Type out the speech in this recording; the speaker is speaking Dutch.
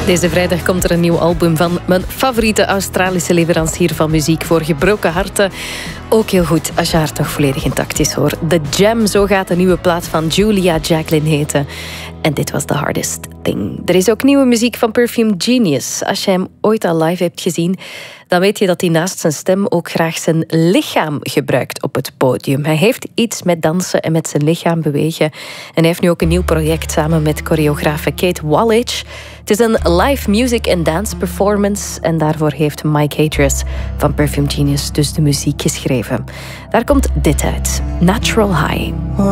Deze vrijdag komt er een nieuw album van mijn favoriete Australische leverancier van muziek voor gebroken harten. Ook heel goed als je hart nog volledig intact is, hoor. The Jam, zo gaat de nieuwe plaat van Julia Jacqueline heten. En dit was The Hardest Thing. Er is ook nieuwe muziek van Perfume Genius. Als je hem ooit al live hebt gezien, dan weet je dat hij naast zijn stem ook graag zijn lichaam gebruikt op het podium. Hij heeft iets met dansen en met zijn lichaam bewegen. En hij heeft nu ook een nieuw project samen met choreografe Kate Wallich. Het is een live music en dance performance. En daarvoor heeft Mike Hatris van Perfume Genius dus de muziek geschreven. Daar komt dit uit. Natural High.